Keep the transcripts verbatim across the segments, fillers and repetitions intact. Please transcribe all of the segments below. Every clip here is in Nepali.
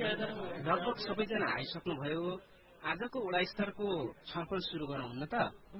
लगभग सबैजना आइसक्नुभयो। आजको वडा स्तरको छलफल सुरु गरौँ न त।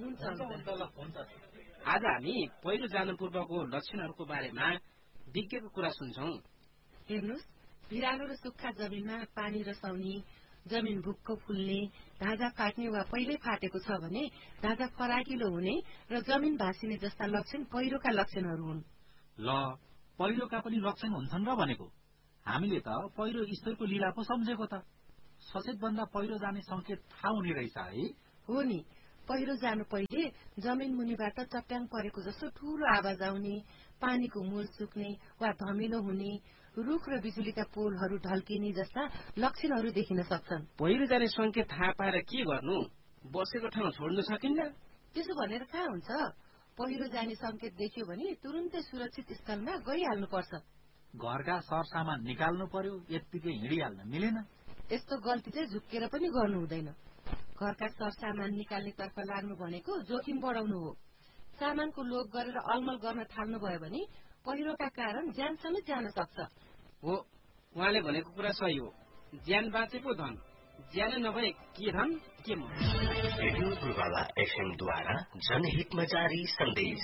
आज हामी पहिरो जानु पूर्वको लक्षणहरूको बारेमा विज्ञको कुरा सुन्छौं। हेर्नुहोस्, भिरालो र सुक्खा जमिनमा पानी रसाउने, जमिन भुक्क फुल्ने, ढाँचा फाट्ने वा पहिल्यै फाटेको छ भने ढाँचा फराकिलो हुने र जमिन भाँसिने जस्ता लक्षण पहिरोका लक्षणहरू हुन्। ल, पहिरोका पनि लक्षण हुन्छन् र भनेको। हामीले त पहिरो स्तरको लीला पो सम्झेको त। सचेत भन्दा पहिरो जाने संकेत थाहा हुने रहेछ है। हो नि, पहिरो जानु पहिले जमिन मुनिबाट चट्याङ परेको जस्तो ठूलो आवाज आउने, पानीको मूल सुक्ने वा धमिलो हुने, रुख र बिजुलीका पोलहरू ढल्किने जस्ता लक्षणहरू देखिन सक्छन्। पहिरो जाने संकेत थाहा पाएर के गर्नु? बसेको ठाउँ छोड्नु सकिन्न? त्यसो भनेर कहाँ हुन्छ? पहिरो जाने संकेत देख्यो भने तुरुन्तै सुरक्षित स्थलमा गइहाल्नुपर्छ। घरका सरसामान निकाल्नु पर्यो, यत्तिकै हिँडिहाल्न मिलेन। यस्तो गल्ती चाहिँ झुक्केर पनि गर्नु हुँदैन। घरका सरसामान निकाल्ने तर्फ लाग्नु भनेको जोखिम बढाउनु हो। सामानको लोभ गरेर अलमल गर्न थाल्नु भयो भने पहिरोका कारण ज्यान समेत जान सक्छ। हो, उहाँले भनेको कुरा सही हो। ज्यान बाँचे पो धन, ज्यान नभए के धन के म। रेडियो पूर्वाला एफएम द्वारा जनहितमा जारी सन्देश।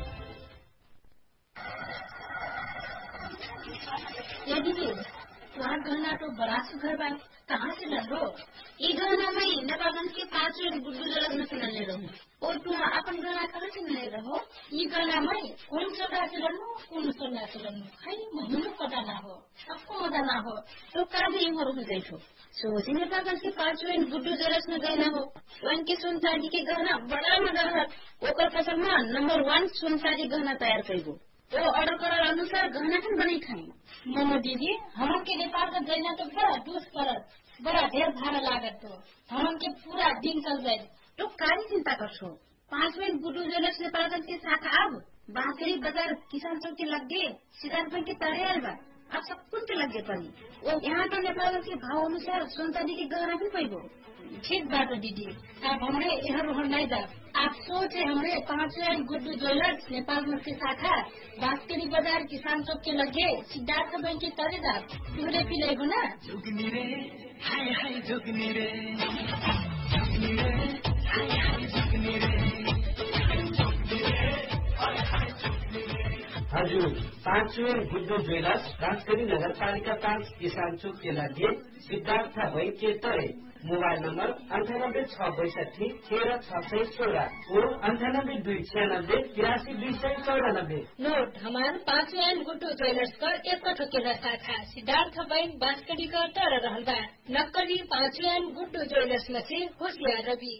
वहाँ गहना तो बड़ा सुघर बा, कहाँ से लन रो? ये गहना में नेपालगंज के पाँच गुड्डू जलक में से ले रहो। और तुम अपन गहना कहाँ से ले रहो? ये गहना में कौन सोना से लन हो, कौन सोना से लन हो? खाली मुझे पता ना हो, सबको पता ना हो, तो काहे ये मरो गए हो? सोची नेपालगंज के पाँच गुड्डू जलक में गहना हो, वन के सोन चांदी के गहना बड़ा मगर है। ओकर फसल में नंबर वन सोन चांदी गहना तैयार करेगो। तो ऑर्डर करार अनुसार गहना खन बनी खाई। मोमो दीदी, हम के नेपाल का गहना तो बड़ा दूस परत, बड़ा ढेर भाड़ा लागत तो हम के पूरा दिन चल जाए। तो काहे चिंता करछो? पाँच मिनट गुड्डू ज्वेलर्स नेपालगंज के साथ अब बांसुरी बाजार किसान चौक के लगे सिद्धार्थगंज के तरे आएगा। अब सब कुछ के लगे पड़ी। वो यहाँ तो नेपालगंज के भाव अनुसार सोन चांदी के गहना भी पैगो। ठीक बात है दीदी, आप हमारे यहाँ रोहन नहीं जा। आप सोचे हमारे पाँच गुड्डू ज्वेलर्स नेपालगंज के शाखा बांसुरी बाजार किसान चौक के लगे सिद्धार्थ बैंक के तरे जा। तुहरे पी लेगो ना? जोगनी रे, हाय हाय जोगनी रे, जोगनी रे, हाय हाय जोगनी रे, जोगनी रे, हाय हाय जोगनी रे। हजुर, पाँच गुड्डू ज्वेलर्स बांसुरी नगरपालिका पाँच किसान चौक के लगे सिद्धार्थ बैंक के तरे। मोबाइल नंबर अंठानब्बे छह बैसठी तेरह छह सौ सोलह और अंठानब्बे दुई छियानब्बे तिरासी दुई सौ चौरानब्बे। नोट, हमारे पाँच गुड्डू ज्वेलर्स का एक ठोके शाखा सिद्धार्थ बैंक बांसुरी का तर रहल बा। नक्कली पाँच गुड्डू ज्वेलर्स में से होशियार रवि।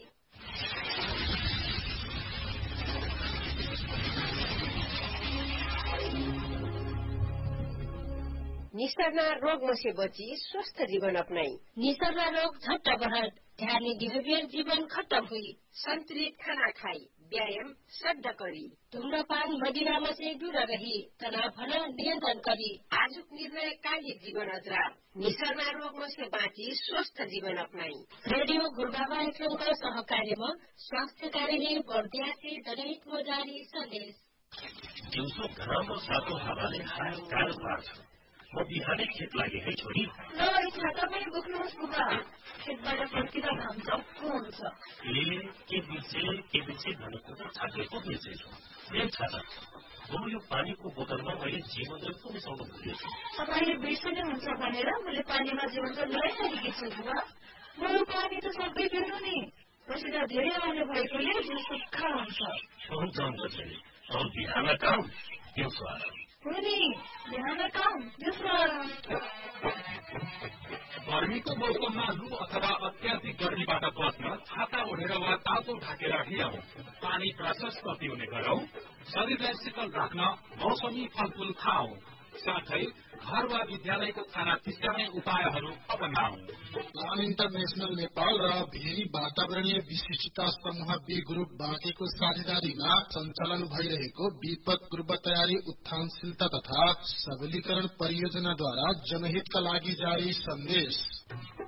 निसर्ना रोग में से बची स्वस्थ जीवन अपनाई। निसर्ना रोग झट्ट बढ़त, ध्यानी बिहेवियर जीवन खत्म हुई। संतुलित खाना खाई, व्यायाम श्रद्ध करी, धूम्रपान मदिरामा से दूर रही, तनाव भला नियंत्रण करी। आजुक निर्णय कार्य जीवन अजरा। निसर्ना रोग में से बाँची स्वस्थ जीवन अपनाई। रेडियो गुरुबाबा एफएम का सहकार्य में स्वास्थ्य कार्यालय बर्दिया से जनहित में जारी सन्देश। दिउँसो घरको सातो हावाले हाहाकार पार्छ। म बिहानै खेत लागे है छोरी। तपाईँ बोक्नुहोस् बुबा, खेतबाट फर्किँदा घाम चप्पो हुन्छ। ए के बिर्से के बिर्से भनेको त छाकेको बिर्सेछु। ए छाता हो, यो पानीको बोतलमा मैले जीवन जल पुग्नसम्म भुलेछु। तपाईँले बिर्सने हुन्छ भनेर मैले पानीमा जीवन जल ल्याइसकेकी छु बुबा। म पानी त सबै पिउनु नि, पसिना धेरै आउने भएकोले जिउ सुक्खा हुन्छ। हुन्छ हुन्छ छोरी, अब बिहान काम दिउँसो आराम। हो नि, बिहान काम दिउँसो आराम। गर्मीको मौसममा लु अथवा अत्याधिक गर्मीबाट बच्न छाता ओढेर वा तातो ढाकेर हिँडौं। पानी प्रशस्त पिउने गरौं। शरीरलाई शीतल राख्न मौसमी फलफूल खाऊ। साथै घर वा विद्यालयको खाना तिस्काउने उपायहरू अपनाऊ। प्लान इन्टरनेशनल नेपाल र भेरी वातावरणीय विशिष्टता समूह बी ग्रुप बाँकेको साझेदारीमा सञ्चालन भइरहेको विपद पूर्व तयारी उत्थानशीलता तथा सबलीकरण परियोजनाद्वारा जनहितका लागि जारी सन्देश।